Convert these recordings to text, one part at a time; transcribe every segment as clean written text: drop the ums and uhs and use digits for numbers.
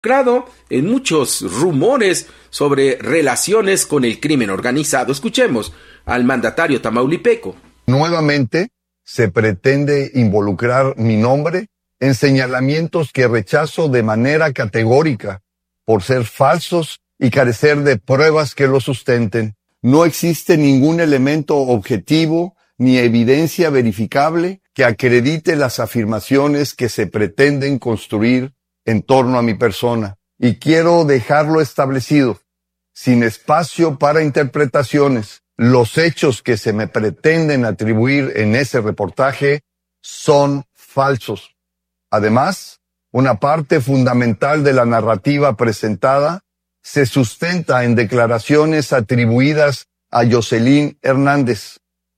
en muchos rumores sobre relaciones con el crimen organizado. Escuchemos al mandatario tamaulipeco. Nuevamente se pretende involucrar mi nombre en señalamientos que rechazo de manera categórica por ser falsos y carecer de pruebas que lo sustenten. No existe ningún elemento objetivo ni evidencia verificable que acredite las afirmaciones que se pretenden construir en torno a mi persona. Y quiero dejarlo establecido, sin espacio para interpretaciones. Los hechos que se me pretenden atribuir en ese reportaje son falsos. Además, una parte fundamental de la narrativa presentada se sustenta en declaraciones atribuidas a Yoselyn Hernández.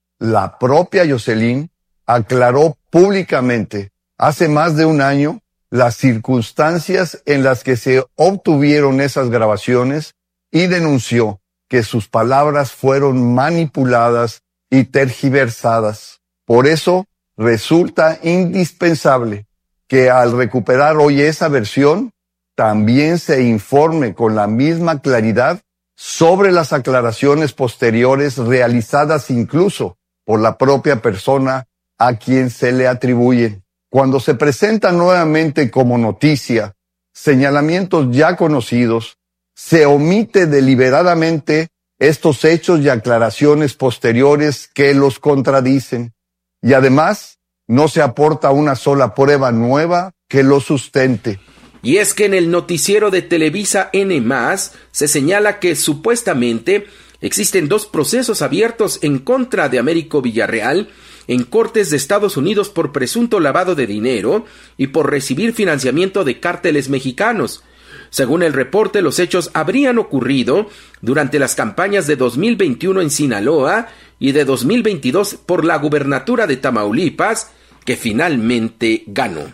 La propia Yoselyn aclaró públicamente hace más de un año las circunstancias en las que se obtuvieron esas grabaciones y denunció que sus palabras fueron manipuladas y tergiversadas. Por eso resulta indispensable que al recuperar hoy esa versión, también se informe con la misma claridad sobre las aclaraciones posteriores realizadas incluso por la propia persona a quien se le atribuyen. Cuando se presentan nuevamente como noticia señalamientos ya conocidos, se omite deliberadamente estos hechos y aclaraciones posteriores que los contradicen. Y además, no se aporta una sola prueba nueva que lo sustente. Y es que en el noticiero de Televisa N+, se señala que supuestamente existen 2 procesos abiertos en contra de Américo Villarreal en cortes de Estados Unidos por presunto lavado de dinero y por recibir financiamiento de cárteles mexicanos. Según el reporte, los hechos habrían ocurrido durante las campañas de 2021 en Sinaloa y de 2022 por la gubernatura de Tamaulipas, que finalmente ganó.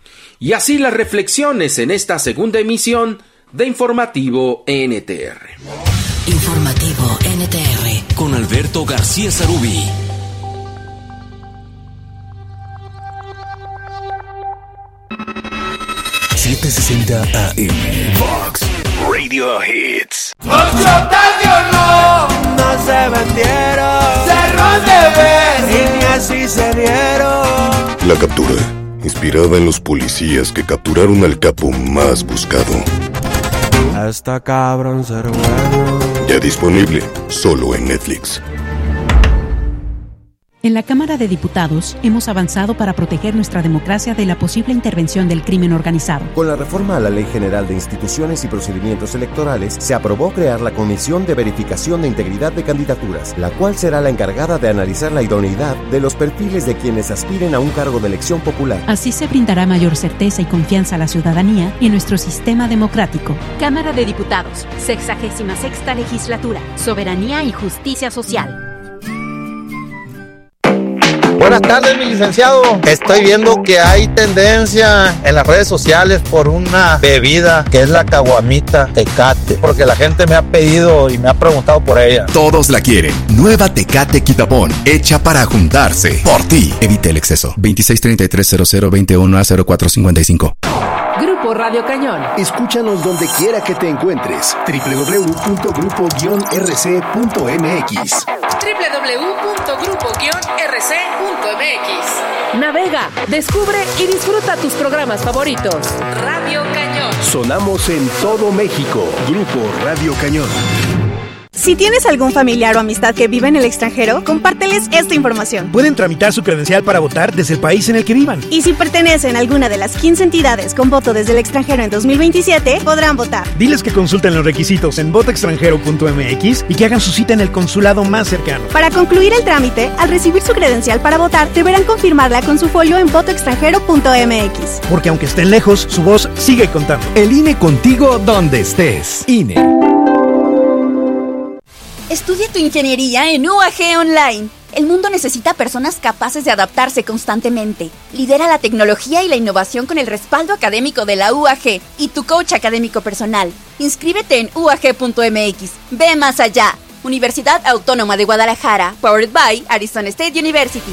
Y así las reflexiones en esta segunda emisión de Informativo NTR. Informativo NTR con Alberto García Sarubí. AM Vox Radio Hits. Ocho no se vendieron, cerró de vez y ni así se dieron. La captura, inspirada en los policías que capturaron al capo más buscado. Hasta cabrón ser bueno. Ya disponible, solo en Netflix. En la Cámara de Diputados hemos avanzado para proteger nuestra democracia de la posible intervención del crimen organizado. Con la reforma a la Ley General de Instituciones y Procedimientos Electorales, se aprobó crear la Comisión de Verificación de Integridad de Candidaturas, la cual será la encargada de analizar la idoneidad de los perfiles de quienes aspiren a un cargo de elección popular. Así se brindará mayor certeza y confianza a la ciudadanía y en nuestro sistema democrático. Cámara de Diputados, 66ª Legislatura, Soberanía y Justicia Social. Buenas tardes, mi licenciado. Estoy viendo que hay tendencia en las redes sociales por una bebida que es la caguamita Tecate, porque la gente me ha pedido y me ha preguntado por ella. Todos la quieren. Nueva Tecate Quitapón, hecha para juntarse. Por ti. Evite el exceso. 263300210455. Grupo Radio Cañón. Escúchanos donde quiera que te encuentres. www.grupo-rc.mx. www.grupo-rc.mx. Navega, descubre y disfruta tus programas favoritos. Radio Cañón. Sonamos en todo México. Grupo Radio Cañón. Si tienes algún familiar o amistad que vive en el extranjero, compárteles esta información. Pueden tramitar su credencial para votar desde el país en el que vivan. Y si pertenecen a alguna de las 15 entidades con voto desde el extranjero en 2027, podrán votar. Diles que consulten los requisitos en votoextranjero.mx y que hagan su cita en el consulado más cercano. Para concluir el trámite, al recibir su credencial para votar, deberán confirmarla con su folio en votoextranjero.mx. Porque aunque estén lejos, su voz sigue contando. El INE contigo donde estés. INE. Estudia tu ingeniería en UAG Online. El mundo necesita personas capaces de adaptarse constantemente. Lidera la tecnología y la innovación con el respaldo académico de la UAG y tu coach académico personal. Inscríbete en UAG.mx. Ve más allá. Universidad Autónoma de Guadalajara. Powered by Arizona State University.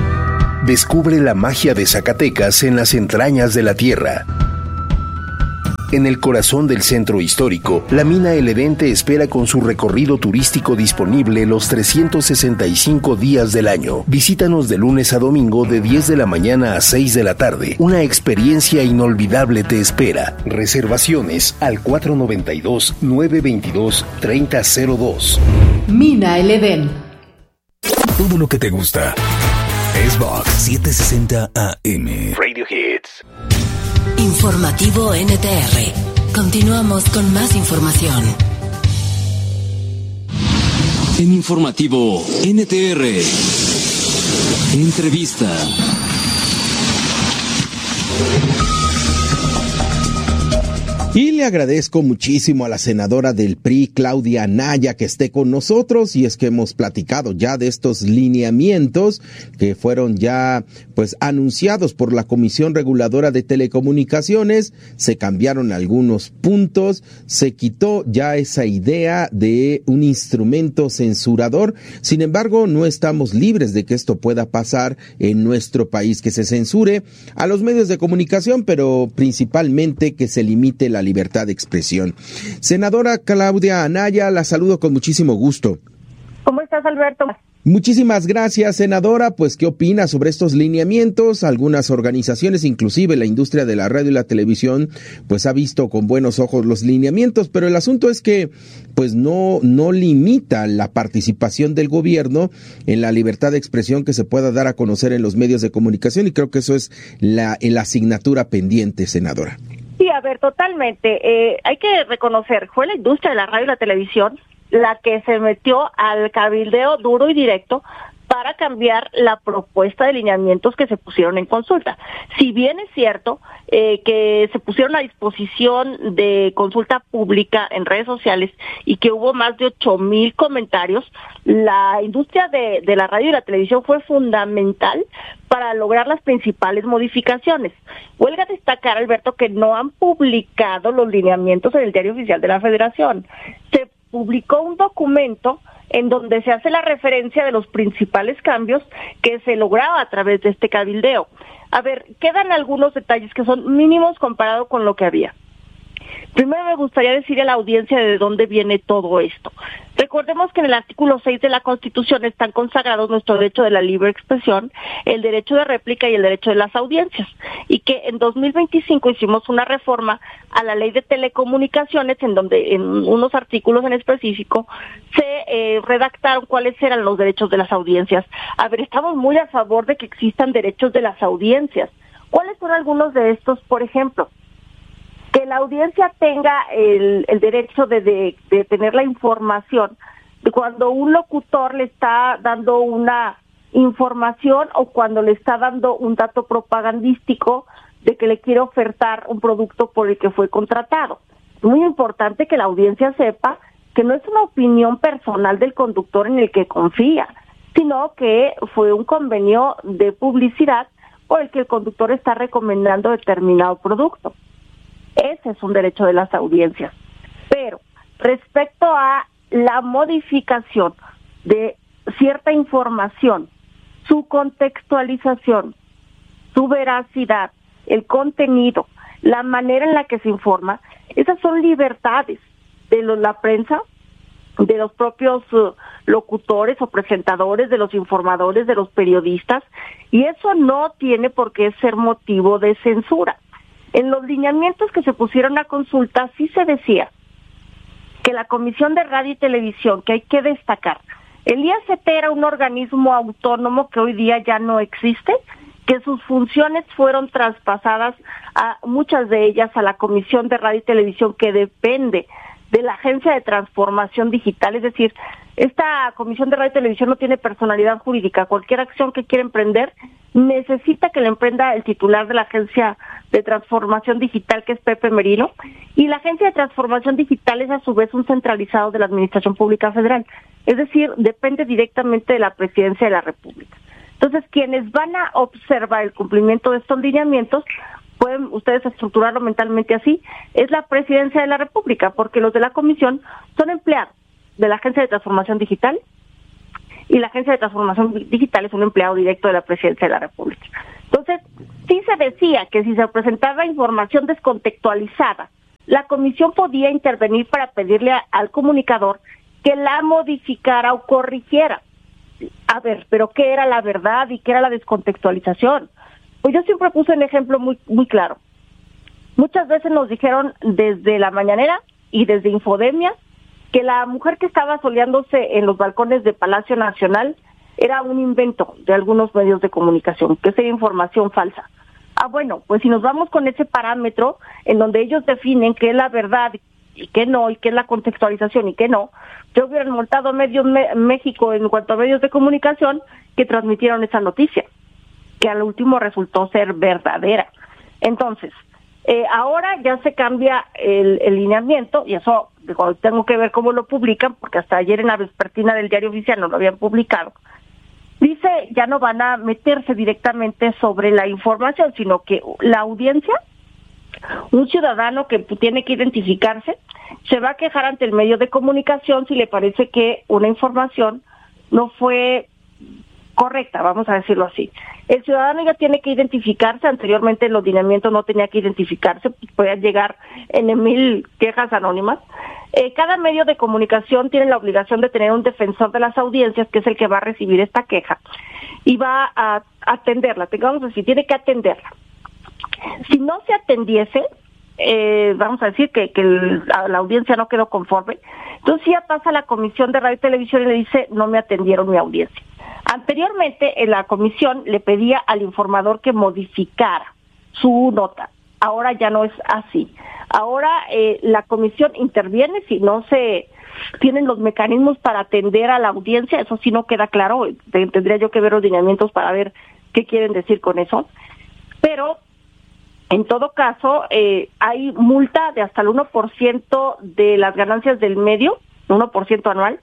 Descubre la magia de Zacatecas en las entrañas de la tierra. En el corazón del centro histórico, la mina El Edén te espera con su recorrido turístico disponible los 365 días del año. Visítanos de lunes a domingo de 10 de la mañana a 6 de la tarde. Una experiencia inolvidable te espera. Reservaciones al 492-922-3002. Mina El Edén. Todo lo que te gusta. Xbox 760 AM. Radio Hits. Informativo NTR. Continuamos con más información. En Informativo NTR. Entrevista. Y le agradezco muchísimo a la senadora del PRI, Claudia Anaya, que esté con nosotros, y es que hemos platicado ya de estos lineamientos que fueron ya anunciados por la Comisión Reguladora de Telecomunicaciones. Se cambiaron algunos puntos, se quitó ya esa idea de un instrumento censurador. Sin embargo, no estamos libres de que esto pueda pasar en nuestro país, que se censure a los medios de comunicación, pero principalmente que se limite la libertad de expresión. Senadora Claudia Anaya, la saludo con muchísimo gusto. ¿Cómo estás, Alberto? Muchísimas gracias, senadora. ¿Qué opina sobre estos lineamientos? Algunas organizaciones, inclusive la industria de la radio y la televisión, ha visto con buenos ojos los lineamientos, pero el asunto es que no limita la participación del gobierno en la libertad de expresión que se pueda dar a conocer en los medios de comunicación, y creo que eso es la asignatura pendiente, senadora. Sí, a ver, totalmente. Hay que reconocer, fue la industria de la radio y la televisión la que se metió al cabildeo duro y directo para cambiar la propuesta de lineamientos que se pusieron en consulta. Si bien es cierto que se pusieron a disposición de consulta pública en redes sociales y que hubo más de 8,000 comentarios, la industria de la radio y la televisión fue fundamental para lograr las principales modificaciones. Huelga destacar, Alberto, que no han publicado los lineamientos en el Diario Oficial de la Federación. Se publicó un documento en donde se hace la referencia de los principales cambios que se lograba a través de este cabildeo. A ver, quedan algunos detalles que son mínimos comparado con lo que había. Primero me gustaría decir a la audiencia de dónde viene todo esto. Recordemos que en el artículo 6 de la Constitución están consagrados nuestro derecho de la libre expresión, el derecho de réplica y el derecho de las audiencias, y que en 2025 hicimos una reforma a la ley de telecomunicaciones en donde en unos artículos en específico se redactaron cuáles eran los derechos de las audiencias. A ver, estamos muy a favor de que existan derechos de las audiencias. ¿Cuáles son algunos de estos? Por ejemplo, que la audiencia tenga el derecho de tener la información de cuando un locutor le está dando una información o cuando le está dando un dato propagandístico de que le quiere ofertar un producto por el que fue contratado. Es muy importante que la audiencia sepa que no es una opinión personal del conductor en el que confía, sino que fue un convenio de publicidad por el que el conductor está recomendando determinado producto. Ese es un derecho de las audiencias. Pero respecto a la modificación de cierta información, su contextualización, su veracidad, el contenido, la manera en la que se informa, esas son libertades de la prensa, de los propios locutores o presentadores, de los informadores, de los periodistas, y eso no tiene por qué ser motivo de censura. En los lineamientos que se pusieron a consulta sí se decía que la Comisión de Radio y Televisión, que hay que destacar, el IACT era un organismo autónomo que hoy día ya no existe, que sus funciones fueron traspasadas a muchas de ellas a la Comisión de Radio y Televisión, que depende de la Agencia de Transformación Digital. Es decir, esta Comisión de Radio y Televisión no tiene personalidad jurídica. Cualquier acción que quiera emprender necesita que la emprenda el titular de la Agencia de Transformación Digital, que es Pepe Merino, y la Agencia de Transformación Digital es a su vez un centralizado de la Administración Pública Federal. Es decir, depende directamente de la Presidencia de la República. Entonces, quienes van a observar el cumplimiento de estos lineamientos, pueden ustedes estructurarlo mentalmente así, es la Presidencia de la República, porque los de la Comisión son empleados de la Agencia de Transformación Digital, y la Agencia de Transformación Digital es un empleado directo de la Presidencia de la República. Entonces, sí se decía que si se presentaba información descontextualizada la comisión podía intervenir para pedirle al comunicador que la modificara o corrigiera. A ver, pero ¿qué era la verdad y qué era la descontextualización? Pues yo siempre puse un ejemplo muy, muy claro. Muchas veces nos dijeron desde la mañanera y desde Infodemia que la mujer que estaba soleándose en los balcones de Palacio Nacional era un invento de algunos medios de comunicación, que sería información falsa. Bueno, pues si nos vamos con ese parámetro en donde ellos definen qué es la verdad y qué no, y qué es la contextualización y qué no, yo hubieran multado medio México en cuanto a medios de comunicación que transmitieron esa noticia, que al último resultó ser verdadera. Entonces, ahora ya se cambia el lineamiento, y eso tengo que ver cómo lo publican, porque hasta ayer en la vespertina del Diario Oficial no lo habían publicado. Dice, ya no van a meterse directamente sobre la información, sino que la audiencia, un ciudadano que tiene que identificarse, se va a quejar ante el medio de comunicación si le parece que una información no fue correcta, vamos a decirlo así. El ciudadano ya tiene que identificarse, anteriormente en los lineamientos no tenía que identificarse, podían llegar en 1000 quejas anónimas. Cada medio de comunicación tiene la obligación de tener un defensor de las audiencias, que es el que va a recibir esta queja, y va a atenderla, tiene que atenderla. Si no se atendiese, vamos a decir que la audiencia no quedó conforme, entonces ya pasa a la Comisión de Radio y Televisión y le dice, no me atendieron mi audiencia. Anteriormente, en la comisión le pedía al informador que modificara su nota. Ahora ya no es así. Ahora la comisión interviene si no se tienen los mecanismos para atender a la audiencia. Eso sí no queda claro. Tendría yo que ver los lineamientos para ver qué quieren decir con eso. Pero, en todo caso, hay multa de hasta el 1% de las ganancias del medio, 1% anual.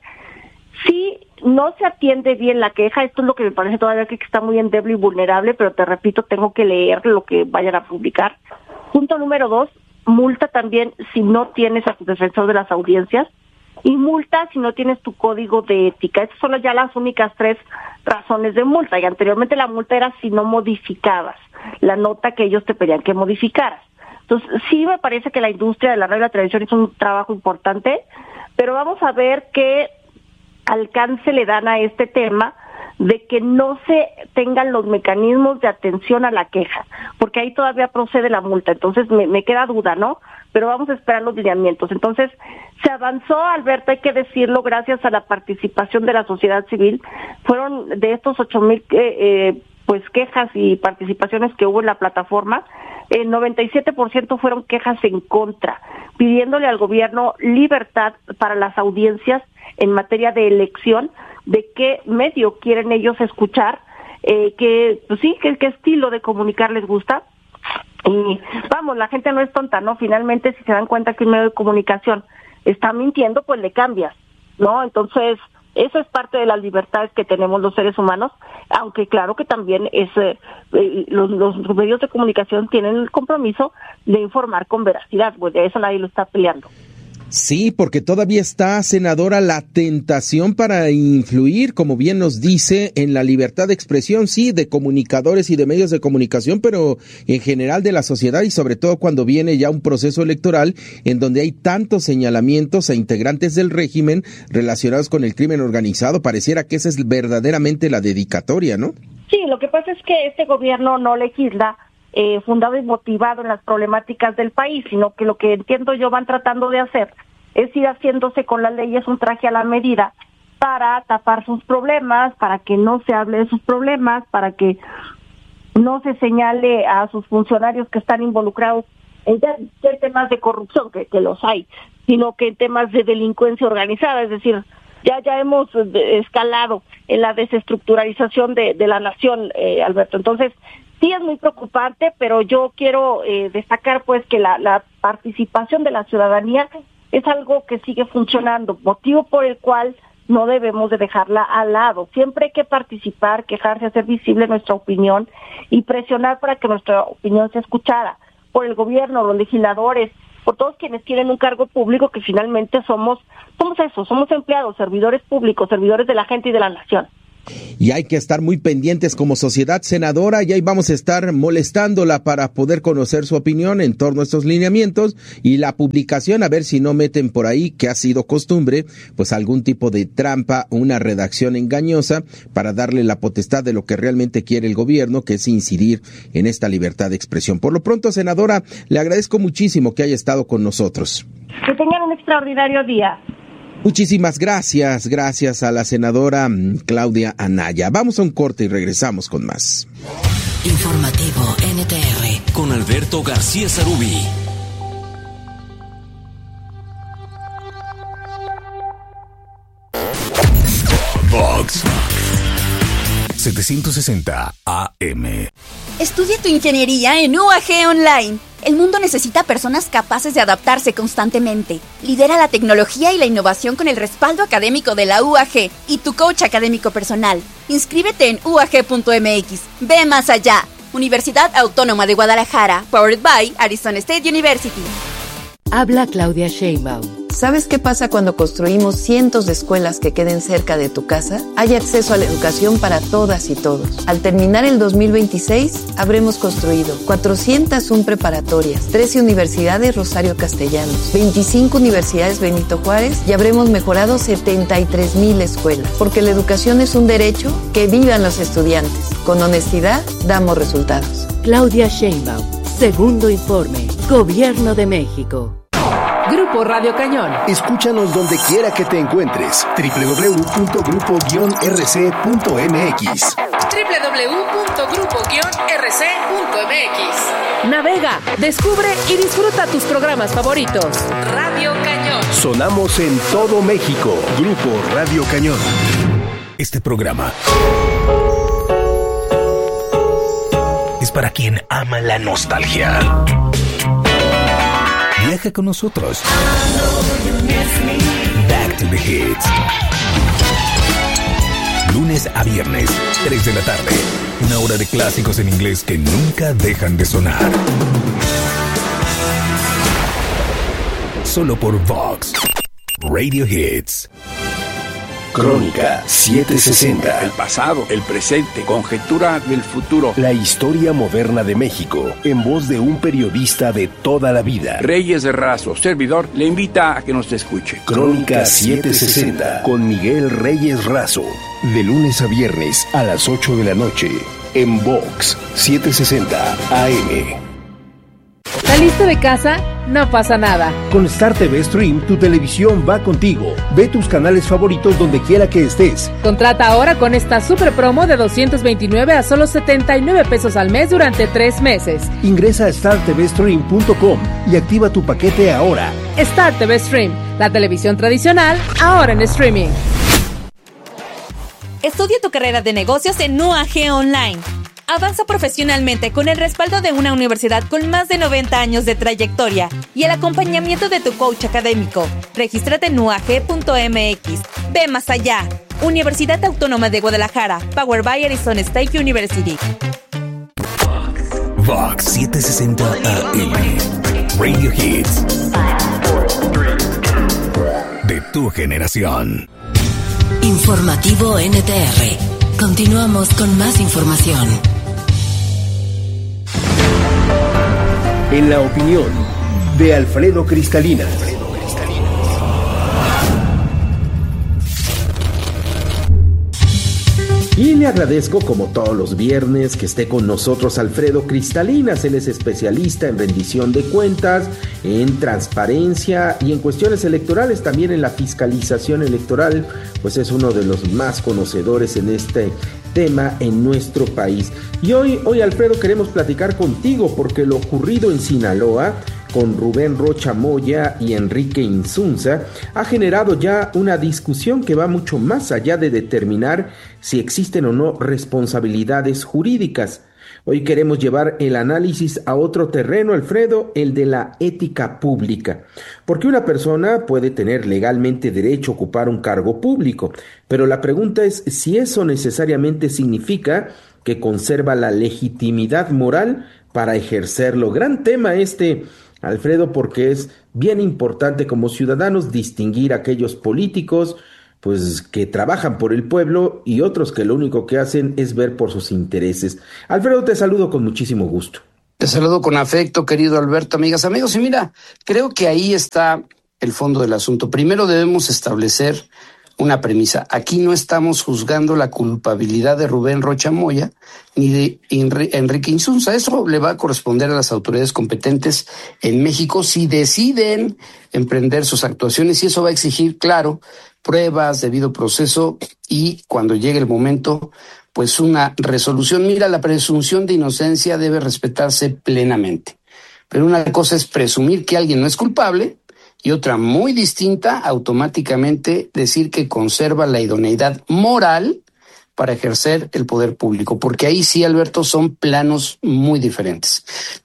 Si no se atiende bien la queja, esto es lo que me parece todavía que está muy endeble y vulnerable, pero te repito, tengo que leer lo que vayan a publicar. Punto número 2, multa también si no tienes a tu defensor de las audiencias, y multa si no tienes tu código de ética. Estas son ya las únicas 3 razones de multa, y anteriormente la multa era si no modificabas la nota que ellos te pedían que modificaras. Entonces, sí me parece que la industria de la radio y la televisión hizo un trabajo importante, pero vamos a ver qué alcance le dan a este tema de que no se tengan los mecanismos de atención a la queja, porque ahí todavía procede la multa. Entonces me queda duda, ¿no? Pero vamos a esperar los lineamientos. Entonces se avanzó, Alberto, hay que decirlo, gracias a la participación de la sociedad civil. Fueron de estos 8,000 quejas y participaciones que hubo en la plataforma, el 97% fueron quejas en contra, pidiéndole al gobierno libertad para las audiencias en materia de elección, de qué medio quieren ellos escuchar, qué estilo de comunicar les gusta. Y vamos, la gente no es tonta, ¿no? Finalmente, si se dan cuenta que un medio de comunicación está mintiendo, pues le cambias, ¿no? Entonces, eso es parte de las libertades que tenemos los seres humanos, aunque claro que también los medios de comunicación tienen el compromiso de informar con veracidad, pues de eso nadie lo está peleando. Sí, porque todavía está, senadora, la tentación para influir, como bien nos dice, en la libertad de expresión, sí, de comunicadores y de medios de comunicación, pero en general de la sociedad, y sobre todo cuando viene ya un proceso electoral en donde hay tantos señalamientos a integrantes del régimen relacionados con el crimen organizado. Pareciera que esa es verdaderamente la dedicatoria, ¿no? Sí, lo que pasa es que este gobierno no legisla fundado y motivado en las problemáticas del país, sino que lo que entiendo yo van tratando de hacer es ir haciéndose con las leyes un traje a la medida para tapar sus problemas, para que no se hable de sus problemas, para que no se señale a sus funcionarios que están involucrados en temas de corrupción, que los hay, sino que en temas de delincuencia organizada, es decir, ya hemos escalado en la desestructuralización de la nación, Alberto. Entonces, sí es muy preocupante, pero yo quiero destacar pues que la participación de la ciudadanía es algo que sigue funcionando, motivo por el cual no debemos de dejarla al lado. Siempre hay que participar, quejarse, hacer visible nuestra opinión y presionar para que nuestra opinión sea escuchada por el gobierno, los legisladores, por todos quienes tienen un cargo público, que finalmente somos empleados, servidores públicos, servidores de la gente y de la nación. Y hay que estar muy pendientes como sociedad, senadora, y ahí vamos a estar molestándola para poder conocer su opinión en torno a estos lineamientos y la publicación, a ver si no meten por ahí, que ha sido costumbre, pues algún tipo de trampa, una redacción engañosa para darle la potestad de lo que realmente quiere el gobierno, que es incidir en esta libertad de expresión. Por lo pronto, senadora, le agradezco muchísimo que haya estado con nosotros. Que tengan un extraordinario día. Muchísimas gracias a la senadora Claudia Anaya. Vamos a un corte y regresamos con más. Informativo NTR con Alberto García Zarubi. Vox 760 AM. Estudia tu ingeniería en UAG Online. El mundo necesita personas capaces de adaptarse constantemente. Lidera la tecnología y la innovación con el respaldo académico de la UAG y tu coach académico personal. Inscríbete en UAG.mx. Ve más allá. Universidad Autónoma de Guadalajara, powered by Arizona State University. Habla Claudia Sheinbaum. ¿Sabes qué pasa cuando construimos cientos de escuelas que queden cerca de tu casa? Hay acceso a la educación para todas y todos. Al terminar el 2026, habremos construido 401 preparatorias, 13 universidades Rosario Castellanos, 25 universidades Benito Juárez y habremos mejorado 73,000 escuelas. Porque la educación es un derecho, que vivan los estudiantes. Con honestidad, damos resultados. Claudia Sheinbaum, segundo informe, Gobierno de México. Grupo Radio Cañón. Escúchanos donde quiera que te encuentres. www.grupo-rc.mx. www.grupo-rc.mx. Navega, descubre y disfruta tus programas favoritos. Radio Cañón. Sonamos en todo México. Grupo Radio Cañón. Este programa es para quien ama la nostalgia. Viaja con nosotros. Back to the Hits. Lunes a viernes, 3 de la tarde. Una hora de clásicos en inglés que nunca dejan de sonar. Solo por Vox Radio Hits. Crónica 760. El pasado, el presente, conjetura del futuro. La historia moderna de México, en voz de un periodista de toda la vida. Reyes Razo, servidor, le invita a que nos escuche. Crónica 760, con Miguel Reyes Razo. De lunes a viernes a las 8 de la noche, en Vox 760 AM. ¿Saliste de casa? No pasa nada. Con Star TV Stream, tu televisión va contigo. Ve tus canales favoritos donde quiera que estés. Contrata ahora con esta super promo de 229 a solo 79 pesos al mes durante 3 meses. Ingresa a startvstream.com y activa tu paquete ahora. Star TV Stream, la televisión tradicional, ahora en streaming. Estudia tu carrera de negocios en UAG Online. Avanza profesionalmente con el respaldo de una universidad con más de 90 años de trayectoria y el acompañamiento de tu coach académico. Regístrate en uag.mx. Ve más allá. Universidad Autónoma de Guadalajara, powered by Arizona State University. Vox 760 AM. Radio Hits. De tu generación. Informativo NTR. Continuamos con más información. En la opinión de Alfredo Cristalina. Y le agradezco, como todos los viernes, que esté con nosotros Alfredo Cristalinas. Él es especialista en rendición de cuentas, en transparencia y en cuestiones electorales, también en la fiscalización electoral, pues es uno de los más conocedores en este tema en nuestro país. Y hoy Alfredo, queremos platicar contigo porque lo ocurrido en Sinaloa con Rubén Rocha Moya y Enrique Insunza ha generado ya una discusión que va mucho más allá de determinar si existen o no responsabilidades jurídicas. Hoy queremos llevar el análisis a otro terreno, Alfredo, el de la ética pública. Porque una persona puede tener legalmente derecho a ocupar un cargo público, pero la pregunta es si eso necesariamente significa que conserva la legitimidad moral para ejercerlo. Gran tema Alfredo, porque es bien importante como ciudadanos distinguir a aquellos políticos pues que trabajan por el pueblo y otros que lo único que hacen es ver por sus intereses. Alfredo, te saludo con muchísimo gusto. Te saludo con afecto, querido Alberto, amigas, amigos. Y mira, creo que ahí está el fondo del asunto. Primero debemos establecer una premisa. Aquí no estamos juzgando la culpabilidad de Rubén Rocha Moya ni de Enrique Insunza. Eso le va a corresponder a las autoridades competentes en México si deciden emprender sus actuaciones, y eso va a exigir, claro, pruebas, debido proceso y, cuando llegue el momento, pues una resolución. Mira, la presunción de inocencia debe respetarse plenamente. Pero una cosa es presumir que alguien no es culpable, y otra muy distinta, automáticamente decir que conserva la idoneidad moral para ejercer el poder público, porque ahí sí, Alberto, son planos muy diferentes.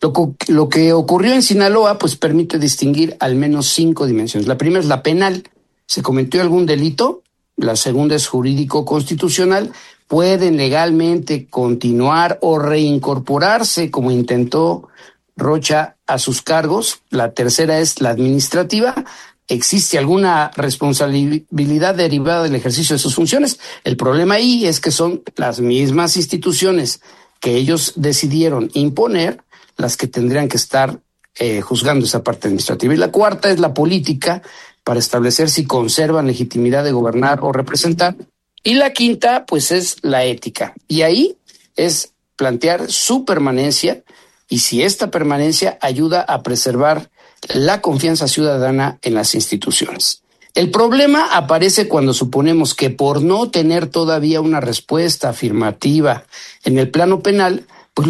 Lo que ocurrió en Sinaloa, pues permite distinguir al menos 5 dimensiones. La primera es la penal. ¿Se cometió algún delito? La segunda es jurídico-constitucional. Pueden legalmente continuar o reincorporarse, como intentó Rocha, a sus cargos. La tercera es la administrativa. ¿Existe alguna responsabilidad derivada del ejercicio de sus funciones? El problema ahí es que son las mismas instituciones que ellos decidieron imponer las que tendrían que estar juzgando esa parte administrativa. Y la cuarta es la política, para establecer si conservan legitimidad de gobernar o representar. Y la quinta, pues, es la ética. Y ahí es plantear su permanencia, y si esta permanencia ayuda a preservar la confianza ciudadana en las instituciones. El problema aparece cuando suponemos que, por no tener todavía una respuesta afirmativa en el plano penal, pues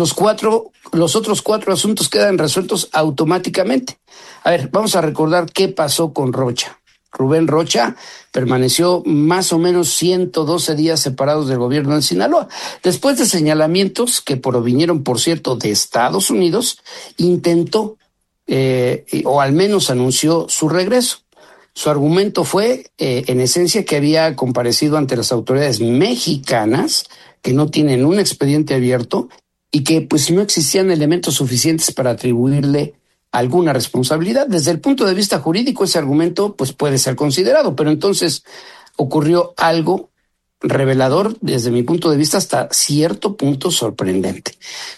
los otros 4 asuntos quedan resueltos automáticamente. A ver, vamos a recordar qué pasó con Rocha. Rubén Rocha permaneció más o menos 112 días separados del gobierno de Sinaloa. Después de señalamientos que provinieron, por cierto, de Estados Unidos, intentó, o al menos anunció, su regreso. Su argumento fue, en esencia, que había comparecido ante las autoridades mexicanas, que no tienen un expediente abierto, y que pues no existían elementos suficientes para atribuirle alguna responsabilidad. Desde el punto de vista jurídico, ese argumento pues puede ser considerado, pero entonces ocurrió algo revelador, desde mi punto de vista, hasta cierto punto sorprendente.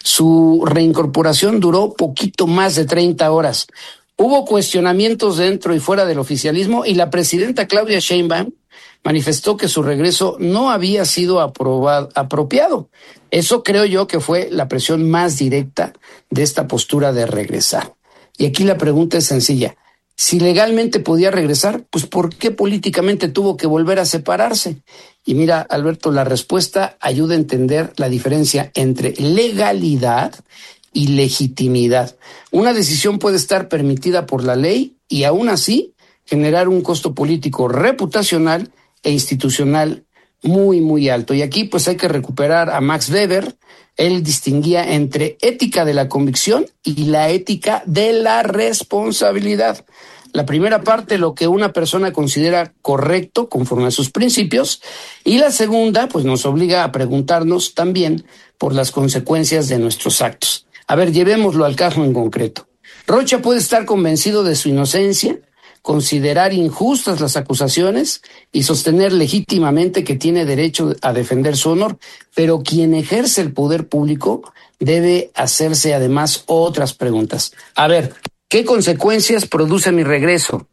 Su reincorporación duró poquito más de 30 horas. Hubo cuestionamientos dentro y fuera del oficialismo, y la presidenta Claudia Sheinbaum manifestó que su regreso no había sido apropiado. Eso creo yo que fue la presión más directa de esta postura de regresar. Y aquí la pregunta es sencilla. Si legalmente podía regresar, pues ¿por qué políticamente tuvo que volver a separarse? Y mira, Alberto, la respuesta ayuda a entender la diferencia entre legalidad y legitimidad. Una decisión puede estar permitida por la ley y aún así generar un costo político, reputacional e institucional muy, muy alto. Y aquí pues hay que recuperar a Max Weber. Él distinguía entre ética de la convicción y la ética de la responsabilidad. La primera parte, lo que una persona considera correcto conforme a sus principios, y la segunda, pues nos obliga a preguntarnos también por las consecuencias de nuestros actos. A ver, llevémoslo al caso en concreto. Rocha puede estar convencido de su inocencia, considerar injustas las acusaciones y sostener legítimamente que tiene derecho a defender su honor, pero quien ejerce el poder público debe hacerse además otras preguntas. A ver, ¿qué consecuencias produce mi regreso?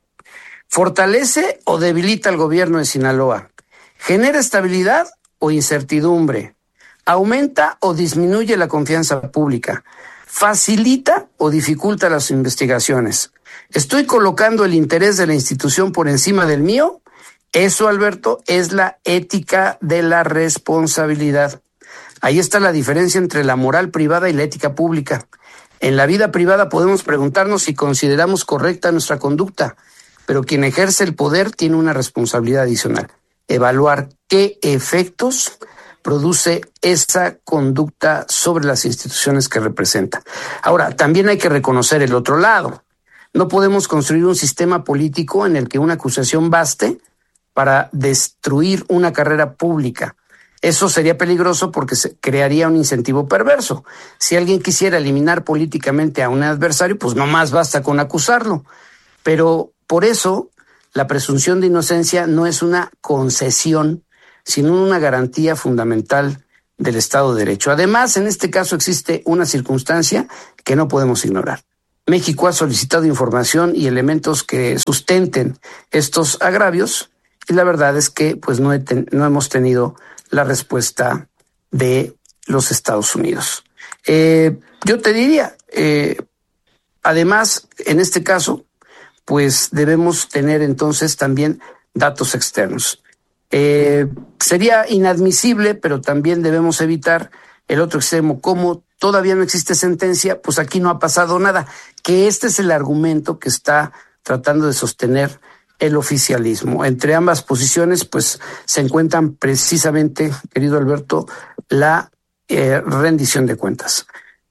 ¿Fortalece o debilita al gobierno de Sinaloa? ¿Genera estabilidad o incertidumbre? ¿Aumenta o disminuye la confianza pública? ¿Facilita o dificulta las investigaciones? ¿Estoy colocando el interés de la institución por encima del mío? Eso, Alberto, es la ética de la responsabilidad. Ahí está la diferencia entre la moral privada y la ética pública. En la vida privada podemos preguntarnos si consideramos correcta nuestra conducta, pero quien ejerce el poder tiene una responsabilidad adicional: evaluar qué efectos produce esa conducta sobre las instituciones que representa. Ahora, también hay que reconocer el otro lado. No podemos construir un sistema político en el que una acusación baste para destruir una carrera pública. Eso sería peligroso porque se crearía un incentivo perverso. Si alguien quisiera eliminar políticamente a un adversario, pues no más basta con acusarlo. Pero por eso la presunción de inocencia no es una concesión, sino una garantía fundamental del Estado de Derecho. Además, en este caso existe una circunstancia que no podemos ignorar. México ha solicitado información y elementos que sustenten estos agravios y la verdad es que pues no hemos tenido la respuesta de los Estados Unidos. Yo te diría, además, en este caso, pues debemos tener entonces también datos externos. Sería inadmisible, pero también debemos evitar el otro extremo, como todavía no existe sentencia, pues aquí no ha pasado nada, que este es el argumento que está tratando de sostener el oficialismo. Entre ambas posiciones, pues se encuentran precisamente, querido Alberto, la rendición de cuentas.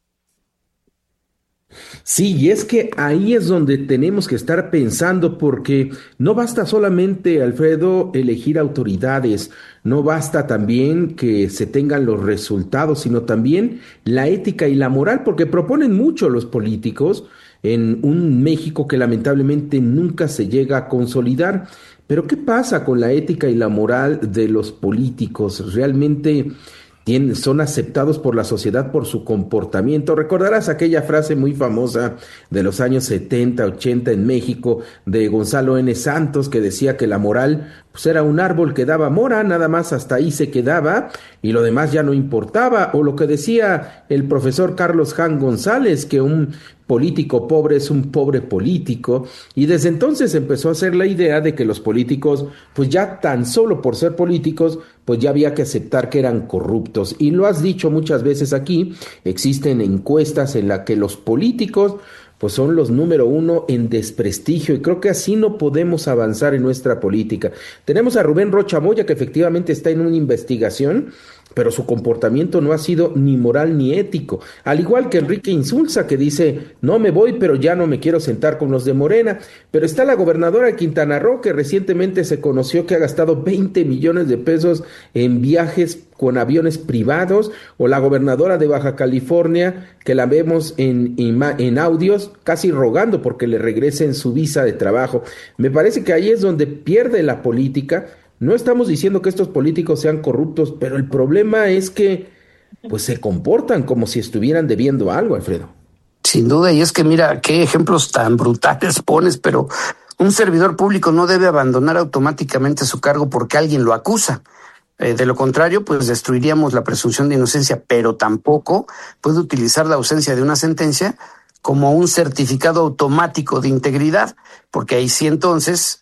Sí, y es que ahí es donde tenemos que estar pensando, porque no basta solamente, Alfredo, elegir autoridades, no basta también que se tengan los resultados, sino también la ética y la moral, porque proponen mucho los políticos en un México que lamentablemente nunca se llega a consolidar. Pero ¿qué pasa con la ética y la moral de los políticos? ¿Realmente son aceptados por la sociedad por su comportamiento? Recordarás aquella frase muy famosa de los años 70, 80 en México de Gonzalo N. Santos, que decía que la moral pues era un árbol que daba mora, nada más hasta ahí se quedaba y lo demás ya no importaba. O lo que decía el profesor Carlos Jan González, que un político pobre es un pobre político, y desde entonces empezó a hacer la idea de que los políticos, pues ya tan solo por ser políticos, pues ya había que aceptar que eran corruptos. Y lo has dicho muchas veces aquí, existen encuestas en las que los políticos pues son los número uno en desprestigio, y creo que así no podemos avanzar en nuestra política. Tenemos a Rubén Rocha Moya, que efectivamente está en una investigación, pero su comportamiento no ha sido ni moral ni ético, al igual que Enrique Insulza, que dice, no me voy, pero ya no me quiero sentar con los de Morena. Pero está la gobernadora de Quintana Roo, que recientemente se conoció que ha gastado 20 millones de pesos en viajes con aviones privados, o la gobernadora de Baja California, que la vemos en audios casi rogando porque le regresen su visa de trabajo. Me parece que ahí es donde pierde la política. No estamos diciendo que estos políticos sean corruptos, pero el problema es que pues se comportan como si estuvieran debiendo algo, Alfredo. Sin duda, y es que mira qué ejemplos tan brutales pones, pero un servidor público no debe abandonar automáticamente su cargo porque alguien lo acusa. De lo contrario, pues destruiríamos la presunción de inocencia, pero tampoco puede utilizar la ausencia de una sentencia como un certificado automático de integridad, porque ahí sí entonces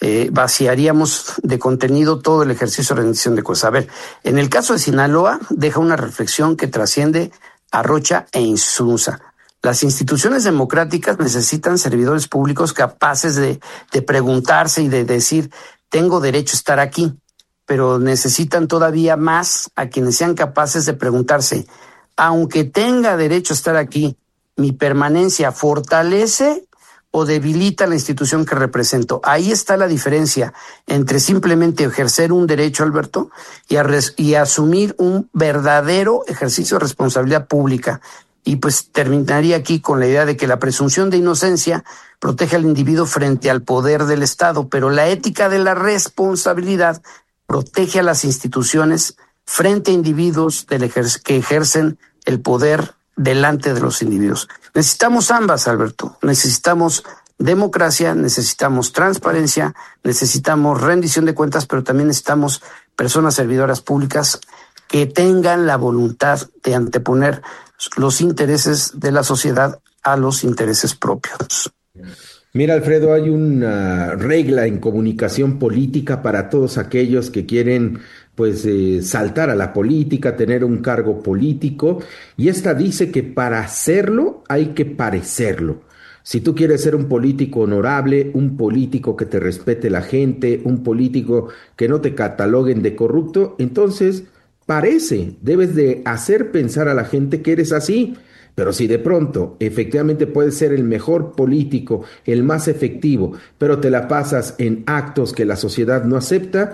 vaciaríamos de contenido todo el ejercicio de rendición de cuentas. A ver, en el caso de Sinaloa deja una reflexión que trasciende a Rocha e Insulza. Las instituciones democráticas necesitan servidores públicos capaces de preguntarse y de decir, tengo derecho a estar aquí, pero necesitan todavía más a quienes sean capaces de preguntarse, aunque tenga derecho a estar aquí, ¿mi permanencia fortalece o debilita la institución que represento? Ahí está la diferencia entre simplemente ejercer un derecho, Alberto, y asumir un verdadero ejercicio de responsabilidad pública. Y pues terminaría aquí con la idea de que la presunción de inocencia protege al individuo frente al poder del Estado, pero la ética de la responsabilidad protege a las instituciones frente a individuos que ejercen el poder delante de los individuos. Necesitamos ambas, Alberto. Necesitamos democracia, necesitamos transparencia, necesitamos rendición de cuentas, pero también necesitamos personas servidoras públicas que tengan la voluntad de anteponer los intereses de la sociedad a los intereses propios. Mira, Alfredo, hay una regla en comunicación política para todos aquellos que quieren saltar a la política, tener un cargo político, y esta dice que para hacerlo hay que parecerlo. Si tú quieres ser un político honorable, un político que te respete la gente, un político que no te cataloguen de corrupto, entonces debes de hacer pensar a la gente que eres así. Pero si de pronto efectivamente puedes ser el mejor político, el más efectivo, pero te la pasas en actos que la sociedad no acepta,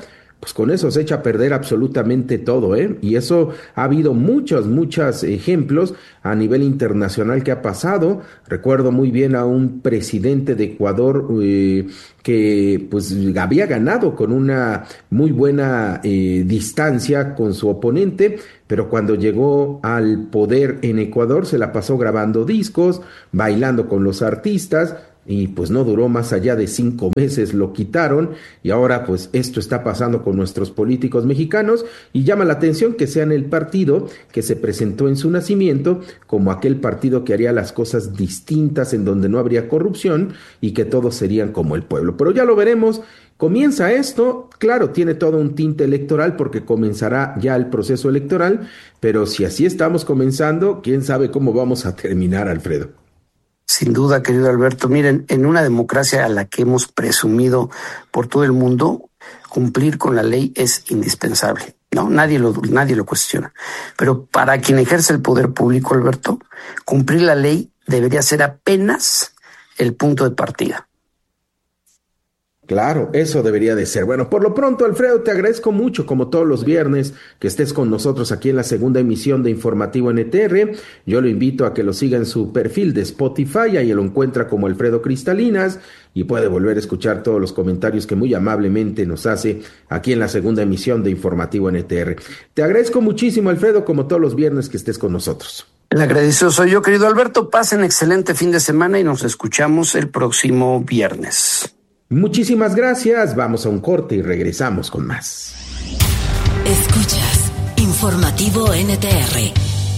pues con eso se echa a perder absolutamente todo, ¿eh? Y eso ha habido muchos ejemplos a nivel internacional que ha pasado. Recuerdo muy bien a un presidente de Ecuador que pues había ganado con una muy buena distancia con su oponente, pero cuando llegó al poder en Ecuador se la pasó grabando discos, bailando con los artistas, y pues no duró más allá de 5 meses, lo quitaron, y ahora pues esto está pasando con nuestros políticos mexicanos, y llama la atención que sean el partido que se presentó en su nacimiento como aquel partido que haría las cosas distintas, en donde no habría corrupción y que todos serían como el pueblo. Pero ya lo veremos. Comienza esto, claro, tiene todo un tinte electoral porque comenzará ya el proceso electoral, pero si así estamos comenzando, quién sabe cómo vamos a terminar, Alfredo. Sin duda, querido Alberto. Miren, en una democracia a la que hemos presumido por todo el mundo, cumplir con la ley es indispensable. No, nadie lo cuestiona. Pero para quien ejerce el poder público, Alberto, cumplir la ley debería ser apenas el punto de partida. Claro, eso debería de ser. Bueno, por lo pronto, Alfredo, te agradezco mucho, como todos los viernes, que estés con nosotros aquí en la segunda emisión de Informativo NTR. Yo lo invito a que lo siga en su perfil de Spotify, ahí lo encuentra como Alfredo Cristalinas, y puede volver a escuchar todos los comentarios que muy amablemente nos hace aquí en la segunda emisión de Informativo NTR. Te agradezco muchísimo, Alfredo, como todos los viernes, que estés con nosotros. El agradecido soy yo, querido Alberto. Pasen excelente fin de semana y nos escuchamos el próximo viernes. Muchísimas gracias, vamos a un corte y regresamos con más. Escuchas Informativo NTR.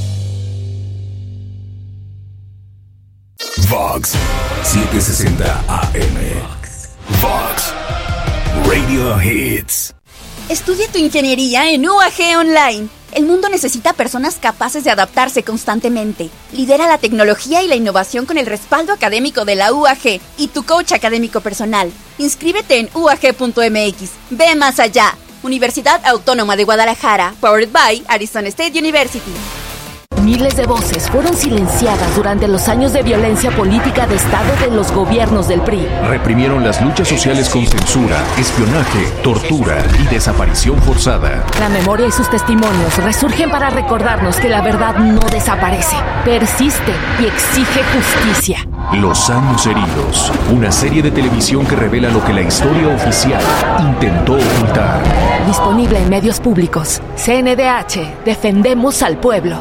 Vox 760 AM. Vox Radio Hits. Estudia tu ingeniería en UAG Online. El mundo necesita personas capaces de adaptarse constantemente. Lidera la tecnología y la innovación con el respaldo académico de la UAG y tu coach académico personal. Inscríbete en uag.mx. Ve más allá. Universidad Autónoma de Guadalajara. Powered by Arizona State University. Miles de voces fueron silenciadas durante los años de violencia política de Estado de los gobiernos del PRI. Reprimieron las luchas sociales con censura, espionaje, tortura y desaparición forzada. La memoria y sus testimonios resurgen para recordarnos que la verdad no desaparece, persiste y exige justicia. Los años heridos, una serie de televisión que revela lo que la historia oficial intentó ocultar. Disponible en medios públicos. CNDH, defendemos al pueblo.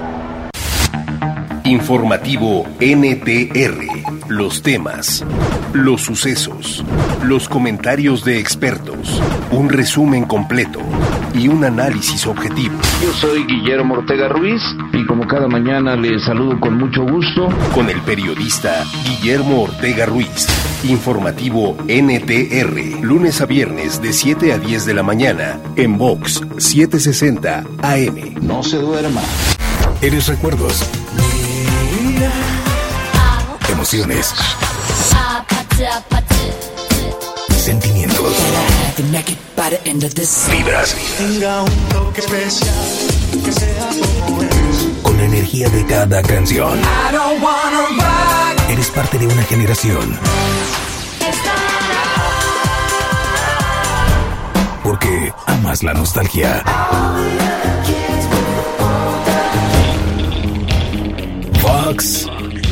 Informativo NTR. Los temas, los sucesos, los comentarios de expertos, un resumen completo y un análisis objetivo. Yo soy Guillermo Ortega Ruiz y como cada mañana les saludo con mucho gusto. Con el periodista Guillermo Ortega Ruiz. Informativo NTR. Lunes a viernes de 7 a 10 de la mañana en Vox 760 AM. No se duerma. Eres recuerdos. Emociones. Sentimientos. Vibras. Con la energía de cada canción. Eres parte de una generación. Porque amas la nostalgia. Vox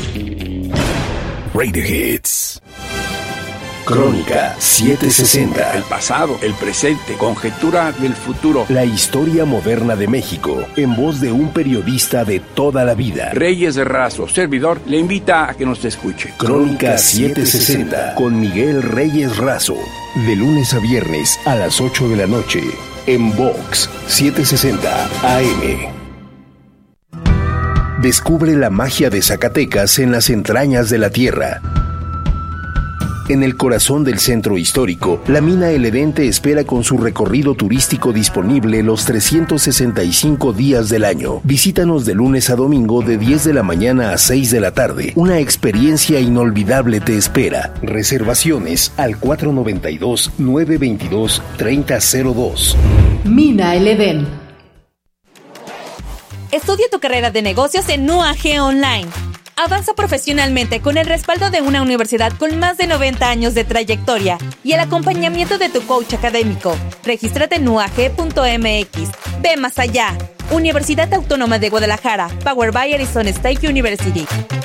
Radio Hits. Crónica 760. El pasado, el presente, conjetura del futuro. La historia moderna de México, en voz de un periodista de toda la vida. Reyes Razo, servidor, le invita a que nos escuche. Crónica 760 con Miguel Reyes Razo. De lunes a viernes a las 8 de la noche en Vox 760 AM. Descubre la magia de Zacatecas en las entrañas de la tierra. En el corazón del centro histórico, la mina El Edén te espera con su recorrido turístico disponible los 365 días del año. Visítanos de lunes a domingo de 10 de la mañana a 6 de la tarde. Una experiencia inolvidable te espera. Reservaciones al 492-922-3002. Mina El Edén. Estudia tu carrera de negocios en UAG Online. Avanza profesionalmente con el respaldo de una universidad con más de 90 años de trayectoria y el acompañamiento de tu coach académico. Regístrate en uag.mx. Ve más allá. Universidad Autónoma de Guadalajara. Powered by Arizona State University.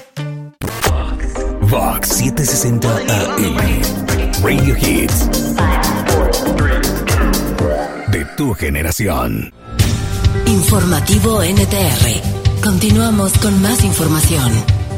Vox 760 AM. Radio Hits. De tu generación. Informativo NTR. Continuamos con más información.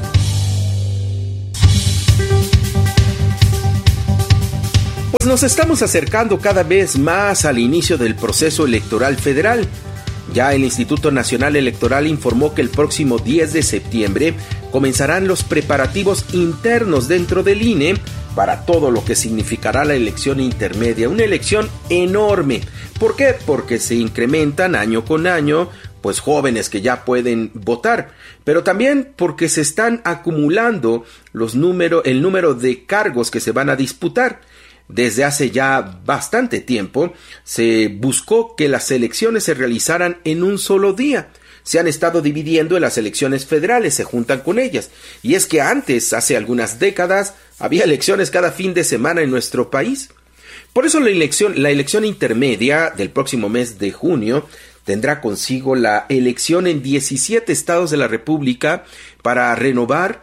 Pues nos estamos acercando cada vez más al inicio del proceso electoral federal. Ya el Instituto Nacional Electoral informó que el próximo 10 de septiembre comenzarán los preparativos internos dentro del INE para todo lo que significará la elección intermedia, una elección enorme. ¿Por qué? Porque se incrementan año con año pues jóvenes que ya pueden votar, pero también porque se están acumulando el número de cargos que se van a disputar. Desde hace ya bastante tiempo se buscó que las elecciones se realizaran en un solo día. Se han estado dividiendo en las elecciones federales, se juntan con ellas. Y es que antes, hace algunas décadas, había elecciones cada fin de semana en nuestro país. Por eso la elección intermedia del próximo mes de junio tendrá consigo la elección en 17 estados de la República para renovar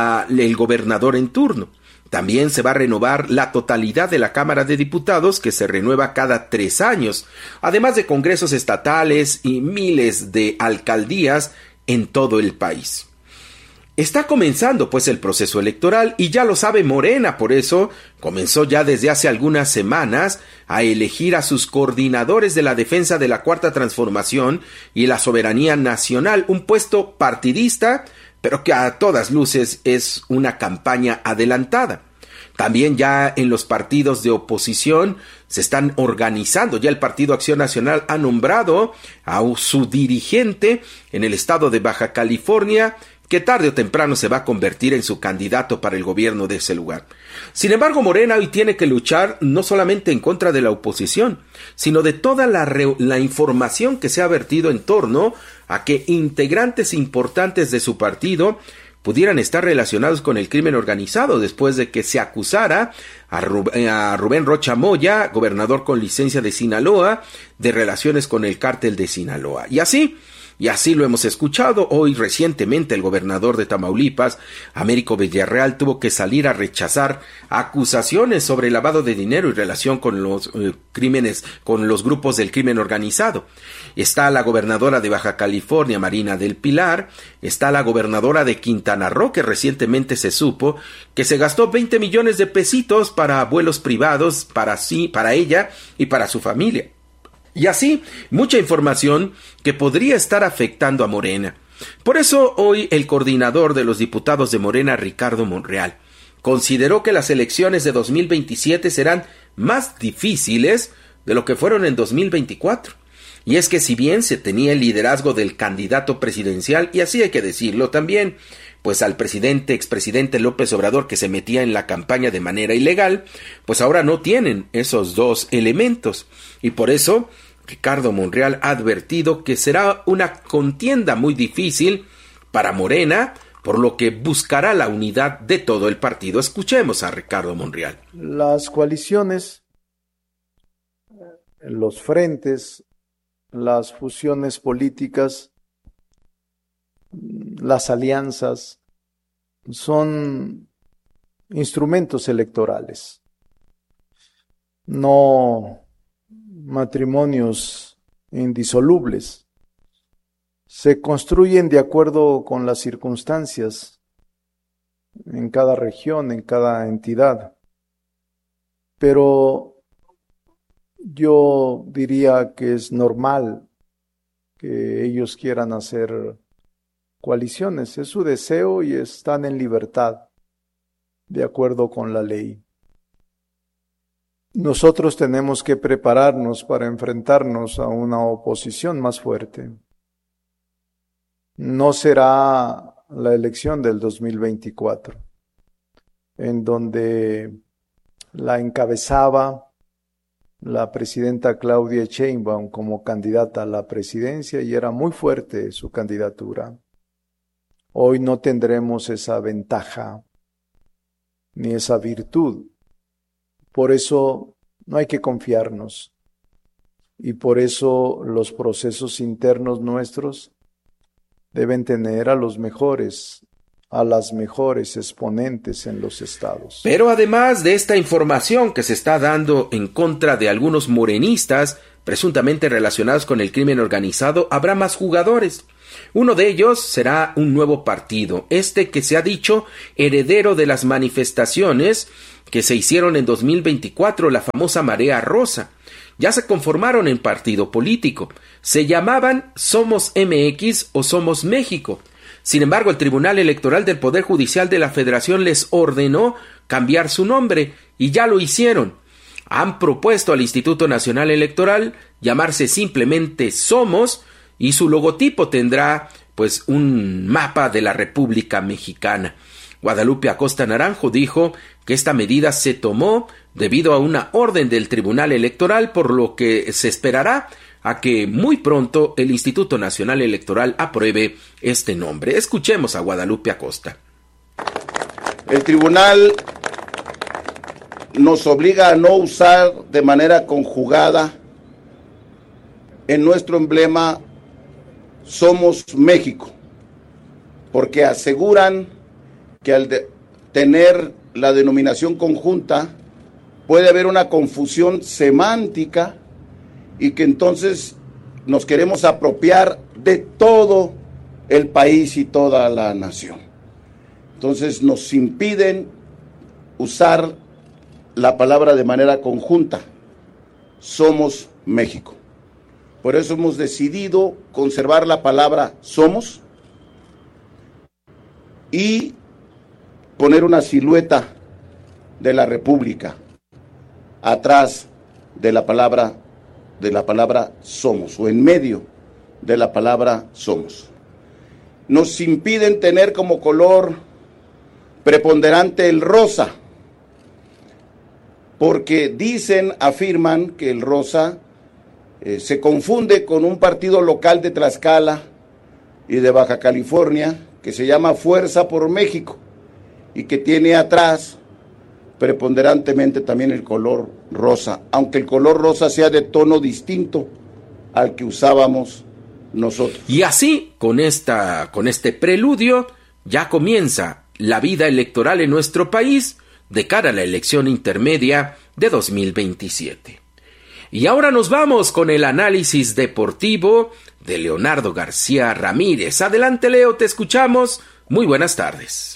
al gobernador en turno. También se va a renovar la totalidad de la Cámara de Diputados, que se renueva cada 3 años, además de congresos estatales y miles de alcaldías en todo el país. Está comenzando pues el proceso electoral y ya lo sabe Morena, por eso comenzó ya desde hace algunas semanas a elegir a sus coordinadores de la defensa de la Cuarta Transformación y la soberanía nacional, un puesto partidista, pero que a todas luces es una campaña adelantada. También ya en los partidos de oposición se están organizando. Ya el Partido Acción Nacional ha nombrado a su dirigente en el estado de Baja California, que tarde o temprano se va a convertir en su candidato para el gobierno de ese lugar. Sin embargo, Morena hoy tiene que luchar no solamente en contra de la oposición, sino de toda la información que se ha vertido en torno a que integrantes importantes de su partido pudieran estar relacionados con el crimen organizado después de que se acusara a Rubén Rocha Moya, gobernador con licencia de Sinaloa, de relaciones con el cártel de Sinaloa. Y así lo hemos escuchado. Hoy recientemente el gobernador de Tamaulipas, Américo Villarreal, tuvo que salir a rechazar acusaciones sobre lavado de dinero y relación con los crímenes, con los grupos del crimen organizado. Está la gobernadora de Baja California, Marina del Pilar. Está la gobernadora de Quintana Roo, que recientemente se supo que se gastó 20 millones de pesitos para vuelos privados para ella y para su familia. Y así, mucha información que podría estar afectando a Morena. Por eso, hoy el coordinador de los diputados de Morena, Ricardo Monreal, consideró que las elecciones de 2027 serán más difíciles de lo que fueron en 2024. Y es que si bien se tenía el liderazgo del candidato presidencial, y así hay que decirlo también, pues al expresidente López Obrador, que se metía en la campaña de manera ilegal, pues ahora no tienen esos dos elementos. Y por eso, Ricardo Monreal ha advertido que será una contienda muy difícil para Morena, por lo que buscará la unidad de todo el partido. Escuchemos a Ricardo Monreal. Las coaliciones, los frentes, las fusiones políticas, las alianzas, son instrumentos electorales, no matrimonios indisolubles. Se construyen de acuerdo con las circunstancias en cada región, en cada entidad. Pero yo diría que es normal que ellos quieran hacer coaliciones. Es su deseo y están en libertad, de acuerdo con la ley. Nosotros tenemos que prepararnos para enfrentarnos a una oposición más fuerte. No será la elección del 2024, en donde la encabezaba la presidenta Claudia Sheinbaum como candidata a la presidencia y era muy fuerte su candidatura. Hoy no tendremos esa ventaja ni esa virtud. Por eso no hay que confiarnos. Y por eso los procesos internos nuestros deben tener a los mejores, a las mejores exponentes en los estados. Pero además de esta información que se está dando en contra de algunos morenistas, presuntamente relacionados con el crimen organizado, habrá más jugadores. Uno de ellos será un nuevo partido, que se ha dicho heredero de las manifestaciones que se hicieron en 2024, la famosa Marea Rosa. Ya se conformaron en partido político. Se llamaban Somos MX o Somos México. Sin embargo, el Tribunal Electoral del Poder Judicial de la Federación les ordenó cambiar su nombre, y ya lo hicieron. Han propuesto al Instituto Nacional Electoral llamarse simplemente Somos, y su logotipo tendrá pues un mapa de la República Mexicana. Guadalupe Acosta Naranjo dijo que esta medida se tomó debido a una orden del Tribunal Electoral, por lo que se esperará a que muy pronto el Instituto Nacional Electoral apruebe este nombre. Escuchemos a Guadalupe Acosta. El tribunal nos obliga a no usar de manera conjugada en nuestro emblema Somos México, porque aseguran que al tener la denominación conjunta puede haber una confusión semántica y que entonces nos queremos apropiar de todo el país y toda la nación. Entonces nos impiden usar la palabra de manera conjunta. Somos México. Por eso hemos decidido conservar la palabra somos y poner una silueta de la República atrás de la palabra somos, o en medio de la palabra somos. Nos impiden tener como color preponderante el rosa, porque afirman que el rosa se confunde con un partido local de Tlaxcala y de Baja California que se llama Fuerza por México y que tiene atrás preponderantemente también el color rosa, aunque el color rosa sea de tono distinto al que usábamos nosotros. Y así, con este preludio, ya comienza la vida electoral en nuestro país de cara a la elección intermedia de 2027. Y ahora nos vamos con el análisis deportivo de Leonardo García Ramírez. Adelante, Leo, te escuchamos. Muy buenas tardes.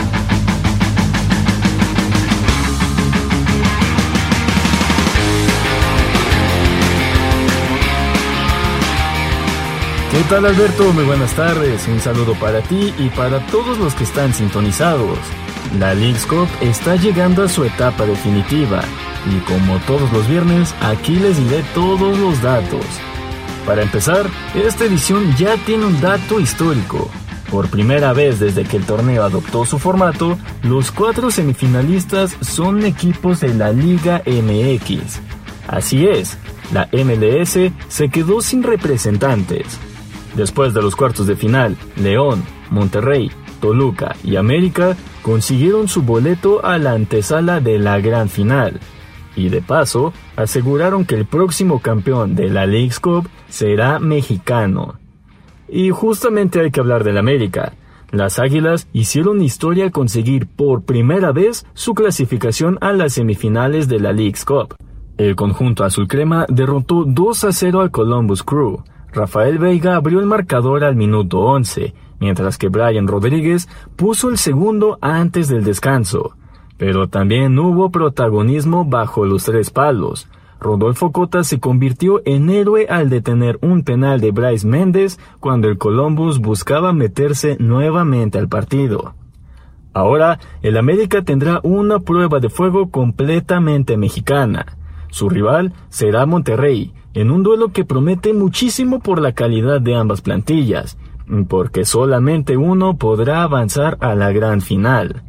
¿Qué tal, Alberto? Muy buenas tardes. Un saludo para ti y para todos los que están sintonizados. La Leagues Cup está llegando a su etapa definitiva y como todos los viernes, aquí les diré todos los datos. Para empezar, esta edición ya tiene un dato histórico. Por primera vez desde que el torneo adoptó su formato, los 4 semifinalistas son equipos de la Liga MX. Así es, la MLS se quedó sin representantes. Después de los cuartos de final, León, Monterrey, Toluca y América consiguieron su boleto a la antesala de la gran final. Y de paso, aseguraron que el próximo campeón de la Leagues Cup será mexicano. Y justamente hay que hablar del América. Las Águilas hicieron historia al conseguir por primera vez su clasificación a las semifinales de la Leagues Cup. El conjunto azul crema derrotó 2-0 al Columbus Crew. Rafael Veiga abrió el marcador al minuto 11, mientras que Brian Rodríguez puso el segundo antes del descanso. Pero también hubo protagonismo bajo los 3 palos. Rodolfo Cota se convirtió en héroe al detener un penal de Bryce Méndez cuando el Columbus buscaba meterse nuevamente al partido. Ahora, el América tendrá una prueba de fuego completamente mexicana. Su rival será Monterrey, en un duelo que promete muchísimo por la calidad de ambas plantillas, porque solamente uno podrá avanzar a la gran final.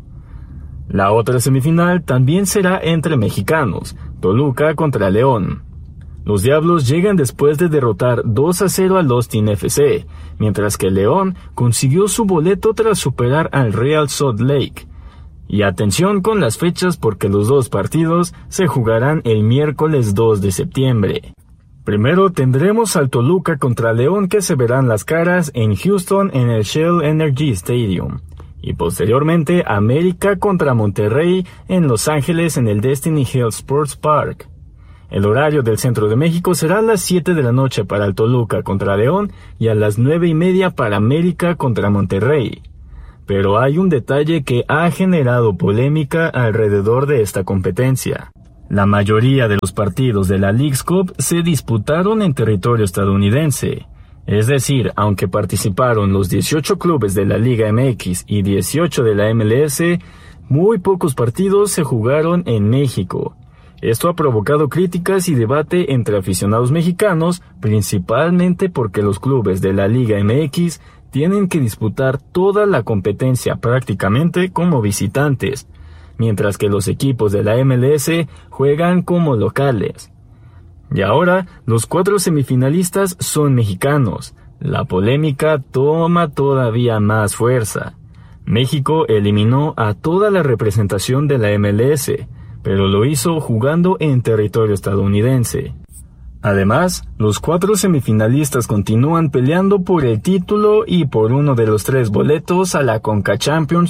La otra semifinal también será entre mexicanos, Toluca contra León. Los Diablos llegan después de derrotar 2-0 al Austin FC, mientras que León consiguió su boleto tras superar al Real Salt Lake. Y atención con las fechas porque los dos partidos se jugarán el miércoles 2 de septiembre. Primero tendremos al Toluca contra León que se verán las caras en Houston en el Shell Energy Stadium. Y posteriormente América contra Monterrey en Los Ángeles en el Destiny Hill Sports Park. El horario del centro de México será a las 7 de la noche para el Toluca contra León y a las 9:30 para América contra Monterrey. Pero hay un detalle que ha generado polémica alrededor de esta competencia. La mayoría de los partidos de la Leagues Cup se disputaron en territorio estadounidense. Es decir, aunque participaron los 18 clubes de la Liga MX y 18 de la MLS, muy pocos partidos se jugaron en México. Esto ha provocado críticas y debate entre aficionados mexicanos, principalmente porque los clubes de la Liga MX tienen que disputar toda la competencia prácticamente como visitantes, mientras que los equipos de la MLS juegan como locales. Y ahora, los 4 semifinalistas son mexicanos. La polémica toma todavía más fuerza. México eliminó a toda la representación de la MLS, pero lo hizo jugando en territorio estadounidense. Además, los 4 semifinalistas continúan peleando por el título y por uno de los 3 boletos a la Conca Champions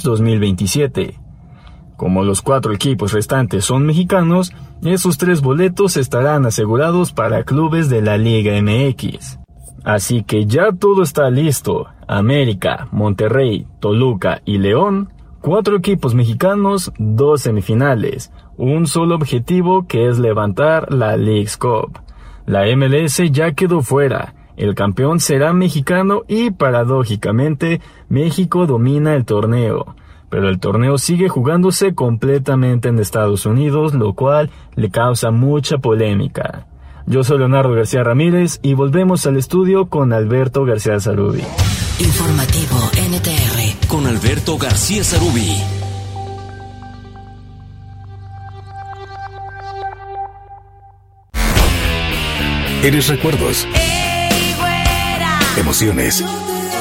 2027. Como los 4 equipos restantes son mexicanos, esos 3 boletos estarán asegurados para clubes de la Liga MX. Así que ya todo está listo. América, Monterrey, Toluca y León, 4 equipos mexicanos, 2 semifinales, un solo objetivo que es levantar la Leagues Cup. La MLS ya quedó fuera, el campeón será mexicano y paradójicamente México domina el torneo. Pero el torneo sigue jugándose completamente en Estados Unidos, lo cual le causa mucha polémica. Yo soy Leonardo García Ramírez y volvemos al estudio con Alberto García Zarubi. Informativo NTR con Alberto García Zarubi. Eres recuerdos, emociones,